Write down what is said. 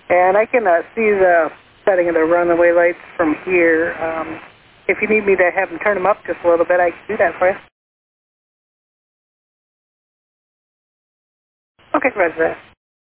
And I can see the setting of the runaway lights from here. If you need me to have them turn them up just a little bit, I can do that for you. Okay, roger that.